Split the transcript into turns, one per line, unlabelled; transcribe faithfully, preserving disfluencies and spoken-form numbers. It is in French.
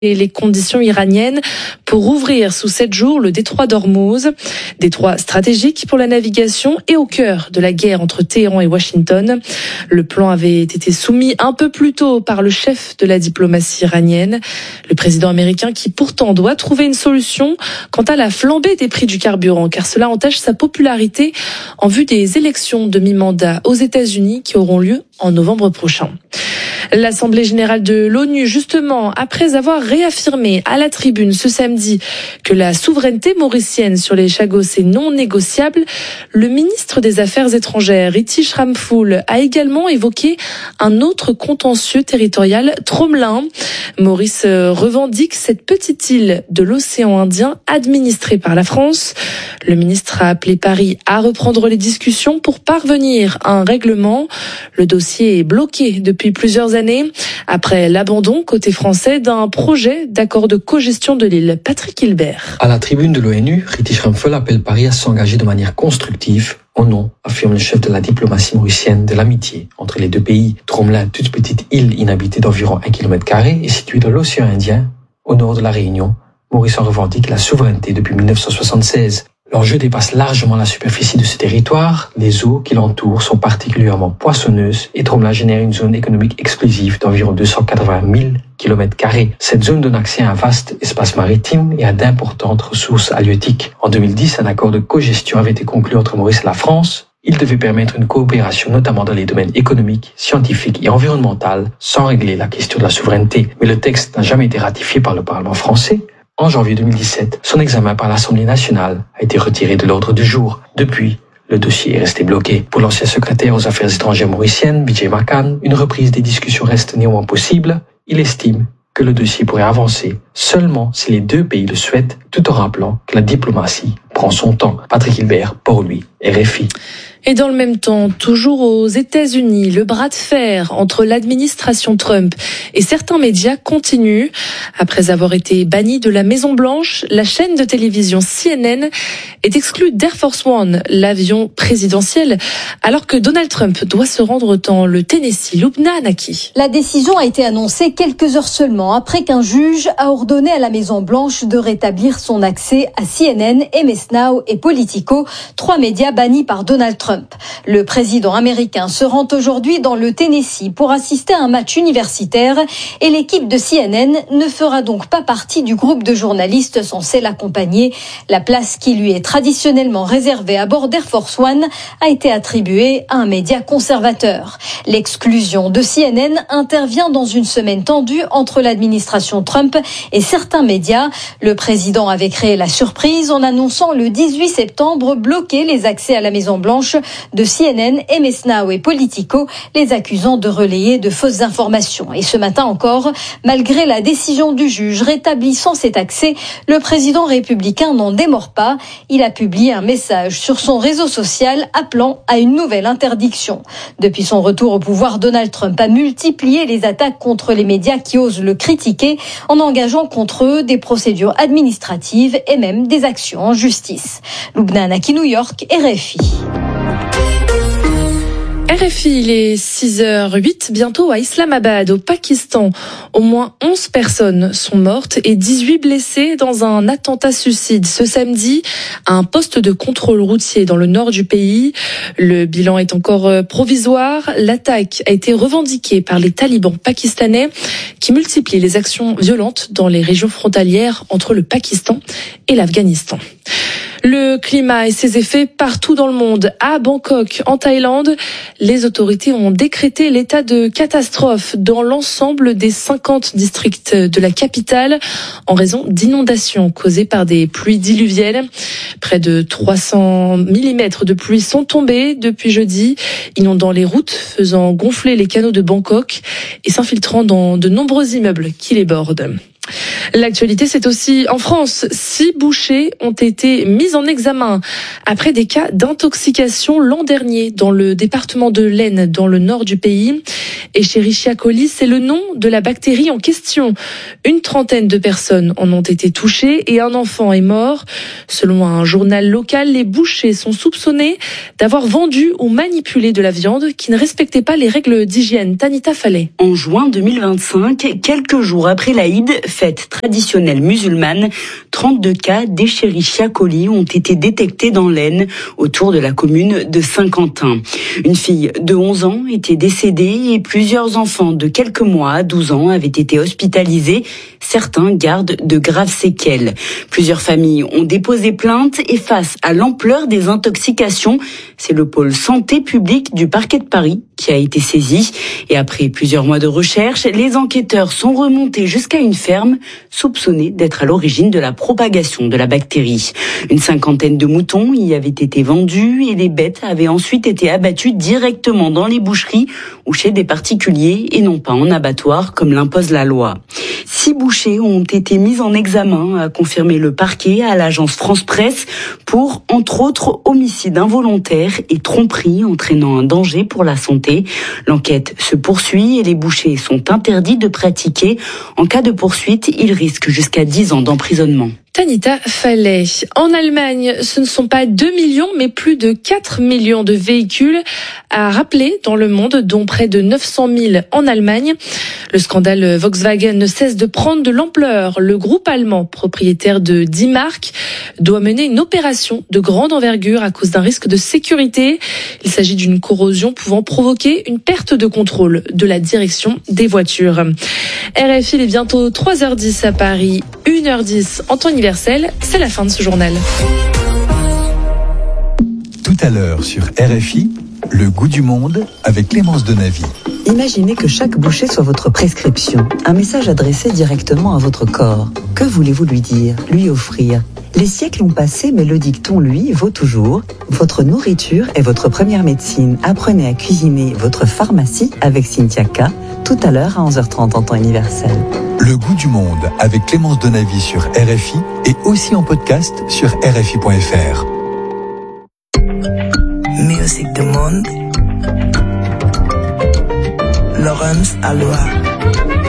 et les conditions iraniennes pour ouvrir sous sept jours le détroit d'Ormuz, détroit stratégique pour la navigation et au cœur de la guerre entre Téhéran et Washington. Le plan avait été soumis un peu plus tôt par le chef de la diplomatie iranienne, le président américain qui pourtant doit trouver une solution quant à la flambée des prix du carburant, car cela entache sa popularité en vue des élections de mi-mandat aux États-Unis qui auront lieu en novembre prochain. L'Assemblée générale de l'ONU, justement, après avoir réaffirmé à la tribune ce samedi que la souveraineté mauricienne sur les Chagos est non négociable, le ministre des Affaires étrangères, Ritish Ramphul, a également évoqué un autre contentieux territorial tromelin. Maurice revendique cette petite île de l'océan Indien administrée par la France. Le ministre a appelé Paris à reprendre les discussions pour parvenir à un règlement. Le dossier est bloqué depuis plusieurs années après l'abandon côté français d'un projet d'accord de cogestion de l'île. Patrick Hilbert.
À la tribune de l'ONU, Ritish Ramphul appelle Paris à s'engager de manière constructive au nom, affirme le chef de la diplomatie mauricienne, de l'amitié entre les deux pays. Tromelin, toute petite île inhabitée d'environ un kilomètre carré, est située dans l'océan Indien, au nord de la Réunion. Maurice en revendique la souveraineté depuis mille neuf cent soixante-seize. L'enjeu dépasse largement la superficie de ce territoire. Les eaux qui l'entourent sont particulièrement poissonneuses et Tromelin génère une zone économique exclusive d'environ deux cent quatre-vingt mille kilomètres carrés. Cette zone donne accès à un vaste espace maritime et à d'importantes ressources halieutiques. En deux mille dix, un accord de cogestion avait été conclu entre Maurice et la France. Il devait permettre une coopération notamment dans les domaines économiques, scientifiques et environnementaux, sans régler la question de la souveraineté. Mais le texte n'a jamais été ratifié par le Parlement français. En janvier deux mille dix-sept, son examen par l'Assemblée nationale a été retiré de l'ordre du jour. Depuis, le dossier est resté bloqué. Pour l'ancien secrétaire aux affaires étrangères mauriciennes, Vijay Makan, une reprise des discussions reste néanmoins possible. Il estime que le dossier pourrait avancer seulement si les deux pays le souhaitent, tout en rappelant que la diplomatie prend son temps. Patrick Hilbert, pour lui, R F I.
Et dans le même temps, toujours aux États-Unis, le bras de fer entre l'administration Trump et certains médias continue. Après avoir été banni de la Maison-Blanche, la chaîne de télévision C N N est exclue d'Air Force One, l'avion présidentiel, alors que Donald Trump doit se rendre dans le Tennessee. Lubna Anaki.
La décision a été annoncée quelques heures seulement après qu'un juge a ordonné à la Maison-Blanche de rétablir son accès à C N N, M S Now et Politico, trois médias bannis par Donald Trump. Le président américain se rend aujourd'hui dans le Tennessee pour assister à un match universitaire et l'équipe de C N N ne fera donc pas partie du groupe de journalistes censés l'accompagner. La place qui lui est traditionnellement réservée à bord d'Air Force One a été attribuée à un média conservateur. L'exclusion de C N N intervient dans une semaine tendue entre l'administration Trump et certains médias. Le président avait créé la surprise en annonçant le dix-huit septembre bloquer les accès à la Maison-Blanche de C N N, M S Now et Politico, les accusant de relayer de fausses informations. Et ce matin encore, malgré la décision du juge rétablissant cet accès, le président républicain n'en démord pas. Il a publié un message sur son réseau social appelant à une nouvelle interdiction. Depuis son retour au pouvoir, Donald Trump a multiplié les attaques contre les médias qui osent le critiquer en engageant contre eux des procédures administratives et même des actions en justice. Lubna Anaki, New York, R F I.
R F I, il est six heures huit, bientôt à Islamabad, au Pakistan. Au moins onze personnes sont mortes et dix-huit blessées dans un attentat suicide ce samedi à un poste de contrôle routier dans le nord du pays. Le bilan est encore provisoire. L'attaque a été revendiquée par les talibans pakistanais qui multiplient les actions violentes dans les régions frontalières entre le Pakistan et l'Afghanistan. Le climat et ses effets partout dans le monde. À Bangkok, en Thaïlande, les autorités ont décrété l'état de catastrophe dans l'ensemble des cinquante districts de la capitale en raison d'inondations causées par des pluies diluviennes. Près de trois cents millimètres de pluie sont tombés depuis jeudi, inondant les routes, faisant gonfler les canaux de Bangkok et s'infiltrant dans de nombreux immeubles qui les bordent. L'actualité, c'est aussi en France. Six bouchers ont été mis en examen après des cas d'intoxication l'an dernier dans le département de l'Aisne, dans le nord du pays. Escherichia coli, c'est le nom de la bactérie en question. Une trentaine de personnes en ont été touchées et un enfant est mort. Selon un journal local, les bouchers sont soupçonnés d'avoir vendu ou manipulé de la viande qui ne respectait pas les règles d'hygiène. Tanita Fallet.
En juin deux mille vingt-cinq, quelques jours après l'Aïd, fête traditionnelle musulmane, trente-deux cas d'Escherichia coli ont été détectés dans l'Aisne, autour de la commune de Saint-Quentin. Une fille de onze ans était décédée et plusieurs enfants de quelques mois à douze ans avaient été hospitalisés. Certains gardent de graves séquelles. Plusieurs familles ont déposé plainte et face à l'ampleur des intoxications, c'est le pôle santé publique du parquet de Paris qui a été saisi. Et après plusieurs mois de recherche, les enquêteurs sont remontés jusqu'à une ferme soupçonnée d'être à l'origine de la propagation de la bactérie. Une cinquantaine de moutons y avaient été vendus et les bêtes avaient ensuite été abattues directement dans les boucheries ou chez des particuliers et non pas en abattoir comme l'impose la loi. Six bouchers ont été mis en examen, a confirmé le parquet à l'agence France Presse pour, entre autres, homicide involontaire et tromperie entraînant un danger pour la santé. L'enquête se poursuit et les bouchers sont interdits de pratiquer. En cas de poursuite, ils risquent jusqu'à dix ans d'emprisonnement.
Tanita Fallet. En Allemagne, ce ne sont pas deux millions, mais plus de quatre millions de véhicules à rappeler dans le monde, dont près de neuf cent mille en Allemagne. Le scandale Volkswagen ne cesse de prendre de l'ampleur. Le groupe allemand, propriétaire de dix marques, doit mener une opération de grande envergure à cause d'un risque de sécurité. Il s'agit d'une corrosion pouvant provoquer une perte de contrôle de la direction des voitures. R F I, il est bientôt trois heures dix à Paris, une heure dix en temps universel. C'est la fin de ce journal.
Tout à l'heure sur R F I, le goût du monde avec Clémence Donavy.
Imaginez que chaque bouchée soit votre prescription, un message adressé directement à votre corps. Que voulez-vous lui dire, lui offrir ? Les siècles ont passé, mais le dicton, lui, vaut toujours. Votre nourriture est votre première médecine. Apprenez à cuisiner votre pharmacie avec Cynthia K, tout à l'heure à onze heures trente en temps universel.
Le goût du monde avec Clémence Donavy sur R F I et aussi en podcast sur R F I point F R.
Musique du monde. Laurence Aloha.